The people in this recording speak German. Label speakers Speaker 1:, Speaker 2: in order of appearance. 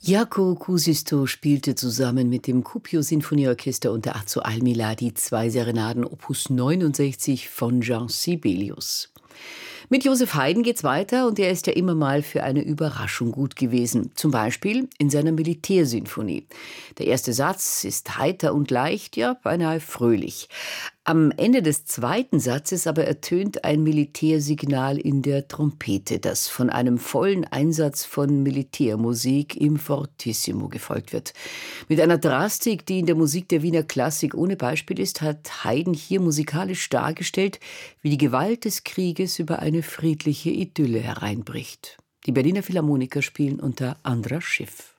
Speaker 1: Jaco Kusisto spielte zusammen mit dem Kuopio-Sinfonieorchester unter Azo Almila die zwei Serenaden Opus 69 von Jean Sibelius. Mit Joseph Haydn geht's weiter und er ist ja immer mal für eine Überraschung gut gewesen. Zum Beispiel in seiner Militärsinfonie. Der erste Satz ist heiter und leicht, ja beinahe fröhlich. Am Ende des zweiten Satzes aber ertönt ein Militärsignal in der Trompete, das von einem vollen Einsatz von Militärmusik im Fortissimo gefolgt wird. Mit einer Drastik, die in der Musik der Wiener Klassik ohne Beispiel ist, hat Haydn hier musikalisch dargestellt, wie die Gewalt des Krieges über eine friedliche Idylle hereinbricht. Die Berliner Philharmoniker spielen unter Andras Schiff.